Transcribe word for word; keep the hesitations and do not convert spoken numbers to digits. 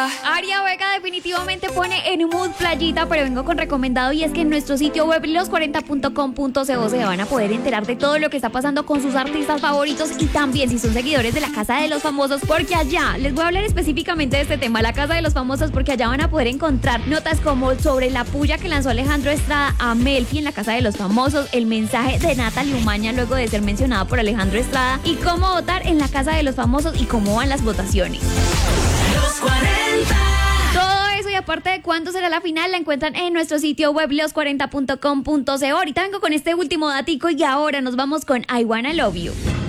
Aria Vega definitivamente pone en mood playita, pero vengo con recomendado, y es que en nuestro sitio web los cuarenta punto com punto co se van a poder enterar de todo lo que está pasando con sus artistas favoritos, y también si son seguidores de la Casa de los Famosos, porque allá les voy a hablar específicamente de este tema, la Casa de los Famosos, porque allá van a poder encontrar notas como sobre la puya que lanzó Alejandro Estrada a Melfi en la Casa de los Famosos, el mensaje de Natalie Umaña luego de ser mencionada por Alejandro Estrada, y cómo votar en la Casa de los Famosos y cómo van las votaciones. Los cuarenta. Todo eso y aparte de cuándo será la final la encuentran en nuestro sitio web los cuarenta punto com punto co. Ahorita vengo con este último datico y ahora nos vamos con I Wanna Love You.